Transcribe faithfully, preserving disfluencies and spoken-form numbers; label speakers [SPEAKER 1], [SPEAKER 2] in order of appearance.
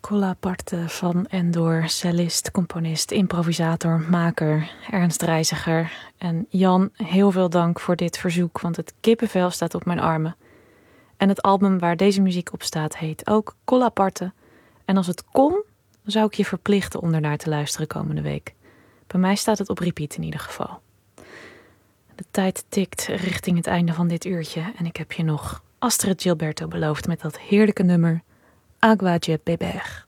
[SPEAKER 1] Colla Parte van en door cellist, componist, improvisator, maker, Ernst Reiziger. En Jan, heel veel dank voor dit verzoek, want het kippenvel staat op mijn armen. En het album waar deze muziek op staat heet ook Colla Parte. En als het kon, dan zou ik je verplichten om ernaar te luisteren komende week. Bij mij staat het op repeat in ieder geval. De tijd tikt richting het einde van dit uurtje en ik heb je nog Astrid Gilberto beloofd met dat heerlijke nummer Agua de Beber.